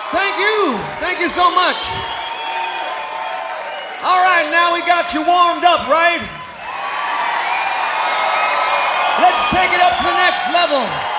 Thank you. Thank you so much. All right, now we got you warmed up, right? Let's take it up to the next level.